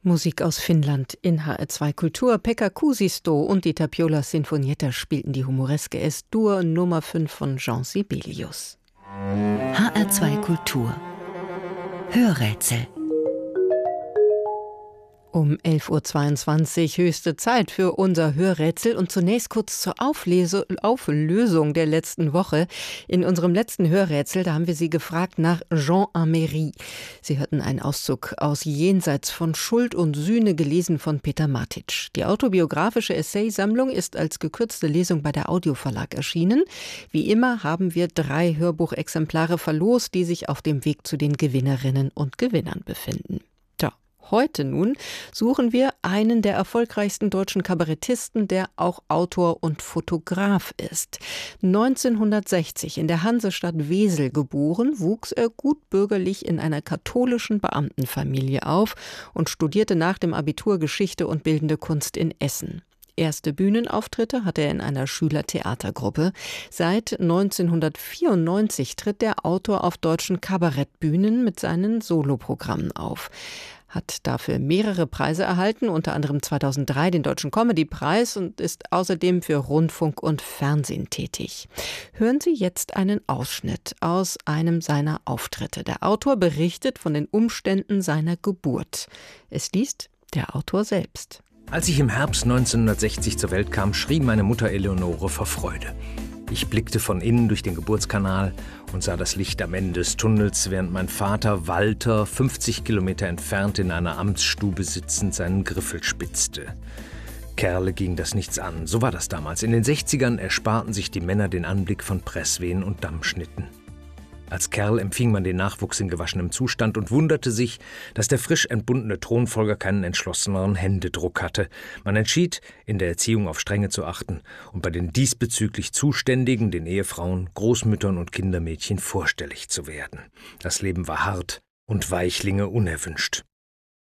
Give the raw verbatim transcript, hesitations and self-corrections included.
Musik aus Finnland in H R zwei Kultur. Pekka Kuusisto und die Tapiola Sinfonietta spielten die humoreske S-Dur Nummer fünf von Jean Sibelius. H R zwei Kultur Hörrätsel. Um elf Uhr zweiundzwanzig höchste Zeit für unser Hörrätsel und zunächst kurz zur Auflese, Auflösung der letzten Woche. In unserem letzten Hörrätsel, da haben wir Sie gefragt nach Jean Améry. Sie hörten einen Auszug aus Jenseits von Schuld und Sühne, gelesen von Peter Matic. Die autobiografische Essaysammlung ist als gekürzte Lesung bei der Audioverlag erschienen. Wie immer haben wir drei Hörbuchexemplare verlost, die sich auf dem Weg zu den Gewinnerinnen und Gewinnern befinden. Heute nun suchen wir einen der erfolgreichsten deutschen Kabarettisten, der auch Autor und Fotograf ist. neunzehnhundertsechzig in der Hansestadt Wesel geboren, wuchs er gutbürgerlich in einer katholischen Beamtenfamilie auf und studierte nach dem Abitur Geschichte und Bildende Kunst in Essen. Erste Bühnenauftritte hatte er in einer Schülertheatergruppe. Seit neunzehnhundertvierundneunzig tritt der Autor auf deutschen Kabarettbühnen mit seinen Soloprogrammen auf. Hat dafür mehrere Preise erhalten, unter anderem zweitausenddrei den Deutschen Comedy-Preis und ist außerdem für Rundfunk und Fernsehen tätig. Hören Sie jetzt einen Ausschnitt aus einem seiner Auftritte. Der Autor berichtet von den Umständen seiner Geburt. Es liest der Autor selbst. Als ich im Herbst neunzehnhundertsechzig zur Welt kam, schrie meine Mutter Eleonore vor Freude. Ich blickte von innen durch den Geburtskanal und sah das Licht am Ende des Tunnels, während mein Vater Walter fünfzig Kilometer entfernt in einer Amtsstube sitzend seinen Griffel spitzte. Kerle ging das nichts an, so war das damals. In den sechzigern ersparten sich die Männer den Anblick von Presswehen und Dammschnitten. Als Kerl empfing man den Nachwuchs in gewaschenem Zustand und wunderte sich, dass der frisch entbundene Thronfolger keinen entschlosseneren Händedruck hatte. Man entschied, in der Erziehung auf Strenge zu achten und bei den diesbezüglich Zuständigen, den Ehefrauen, Großmüttern und Kindermädchen, vorstellig zu werden. Das Leben war hart und Weichlinge unerwünscht.